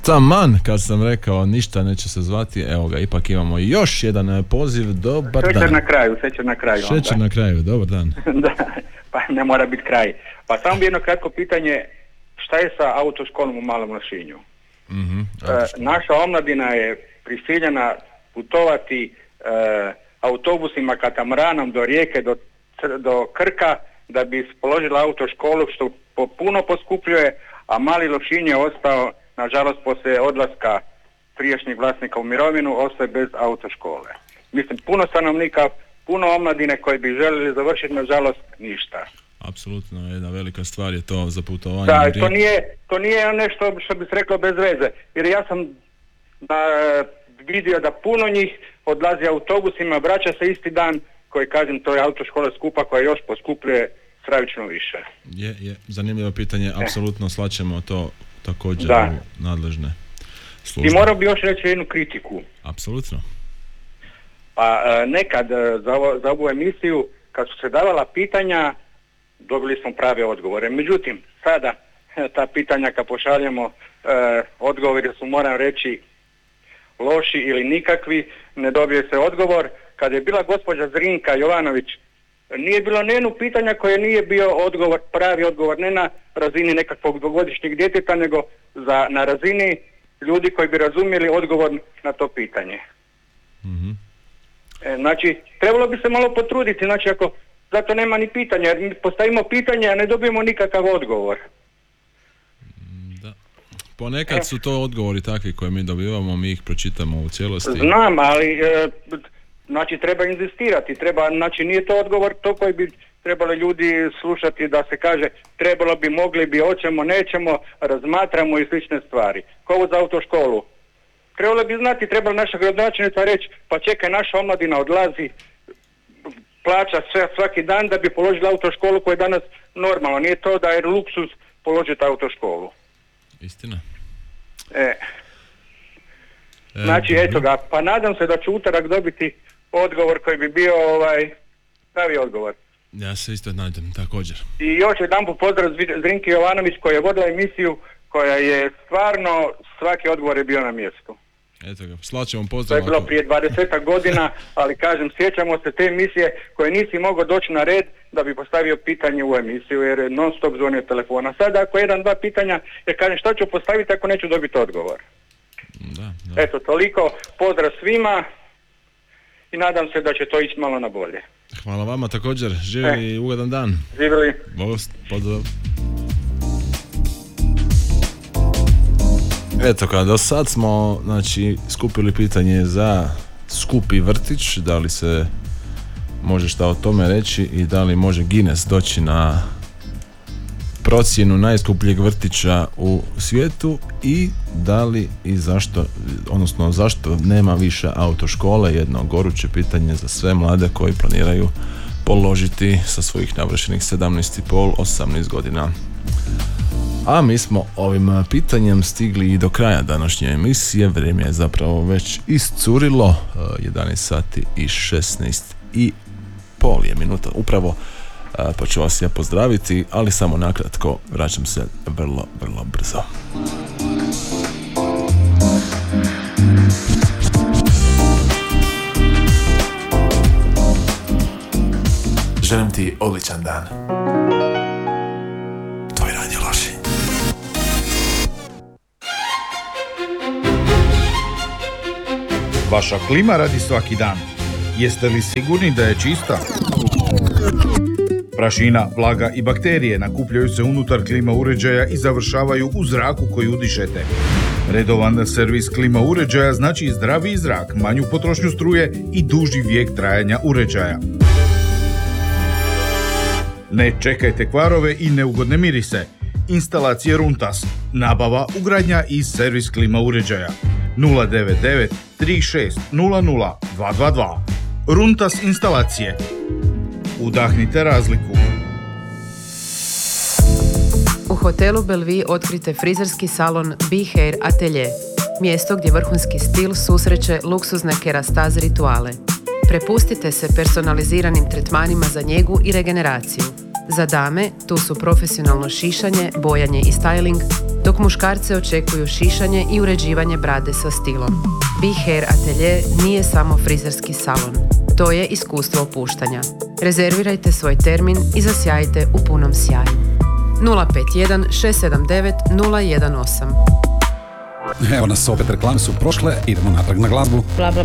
Taman, kad sam rekao ništa neće se zvati, evo ga, ipak imamo još jedan poziv. Dobar dan. Šećer na kraju. Šećer na kraju, dobar dan. Da, pa ne mora biti kraj. Pa samo bi jedno kratko pitanje, šta je sa autoškolom u Malom Lošinju? Naša omladina je prisiljena putovati autobusima katamaranom do Rijeke, do Krka, da bi položila autoškolu, što puno poskupljuje, a Mali Lošinj je ostao, nažalost, poslije odlaska prijašnjih vlasnika u mirovinu, ostaje bez autoškole. Mislim, puno stanovnika, puno omladine koji bi željeli završiti, nažalost, ništa. Apsolutno, jedna velika stvar je to za putovanje. Da, to nije nešto što bi se reklo bez veze, jer ja sam vidio da puno njih odlazi autobusima, vraća se isti dan, koji, kažem, to je autoškola skupa koja još poskupljuje stravično više. Je, zanimljivo pitanje, apsolutno slaćemo to također u nadležne službe. I morao bi još reći jednu kritiku. Apsolutno. Pa nekad za ovu emisiju, kad su se davala pitanja, dobili smo prave odgovore. Međutim, sada ta pitanja kad pošaljemo, odgovori su, moram reći, loši ili nikakvi, ne dobije se odgovor. Kad je bila gospođa Zrinka Jovanović, nije bilo nijedno pitanja koje nije bio odgovor, pravi odgovor, ne na razini nekakvog dvogodišnjeg djeteta, nego na razini ljudi koji bi razumjeli odgovor na to pitanje. Mm-hmm. Znači, trebalo bi se malo potruditi, znači ako zato nema ni pitanja, jer mi postavimo pitanje, a ne dobijemo nikakav odgovor. Da. Ponekad su to odgovori takvi koje mi dobivamo, mi ih pročitamo u cijelosti. Znam, ali znači treba inzistirati, znači nije to odgovor to koji bi trebali ljudi slušati, da se kaže trebalo bi, mogli bi, hoćemo, nećemo, razmatramo i slične stvari. Kao za autoškolu. Trebalo bi znati, trebala naša gradonačelnica reći, pa čekaj, naša omladina odlazi, plaća svaki dan da bi položila autoškolu koja je danas normalno. Nije to da je luksuz položiti autoškolu. Istina. Znači, eto ga, pa nadam se da ću utorak dobiti odgovor koji bi bio pravi odgovor. Ja se isto nadam, također. I još jedanput pozdrav Zrinki Jovanović koja je vodila emisiju, koja je stvarno, svaki odgovor je bio na mjestu. Eto ga, slaćemo pozdrav. To je bilo prije 20 godina, ali kažem, sjećamo se te emisije koje nisi mogao doći na red da bi postavio pitanje u emisiju, jer je non stop zvonio telefona. Sada ako dva pitanja, jer kažem šta ću postaviti ako neću dobiti odgovor. Da. Eto, toliko, pozdrav svima i nadam se da će to ići malo na bolje. Hvala vama također, živjeli ugodan dan. Živjeli. Pozdrav. Eto kada do sad smo skupili pitanje za skupi vrtić, da li se može šta o tome reći i da li može Guinness doći na procjenu najskupljeg vrtića u svijetu i da li i zašto, odnosno zašto nema više autoškole, jedno goruće pitanje za sve mlade koji planiraju položiti sa svojih navršenih 17,5-18 godina. A mi smo ovim pitanjem stigli i do kraja današnje emisije, vrijeme je zapravo već iscurilo, 11 sati i 16,5 je minuta upravo. Pa ću vas ja pozdraviti, ali samo nakratko, vraćam se vrlo, vrlo brzo. Želim ti odličan dan. Tvoj Radio Lošinj. Vaša klima radi svaki dan. Jeste li sigurni da je čista? Prašina, vlaga i bakterije nakupljaju se unutar klima uređaja i završavaju u zraku koji udišete. Redovan servis klima uređaja znači zdraviji zrak, manju potrošnju struje i duži vijek trajanja uređaja. Ne čekajte kvarove i neugodne mirise. Instalacije Runtas. Nabava, ugradnja i servis klima uređaja. 099 36 00 222. Runtas instalacije. Udahnite razliku. U hotelu Bellevue otkrite frizerski salon Be Hair Atelier. Mjesto gdje vrhunski stil susreće luksuzne kerastaz rituale. Prepustite se personaliziranim tretmanima za njegu i regeneraciju. Za dame tu su profesionalno šišanje, bojanje i styling, dok muškarce očekuju šišanje i uređivanje brade sa stilom. B-Hair Atelier nije samo frizerski salon. To je iskustvo opuštanja. Rezervirajte svoj termin i zasjajite u punom sjaju. 051 679 018. Evo nas opet, reklame su prošle, idemo natrag na glazbu.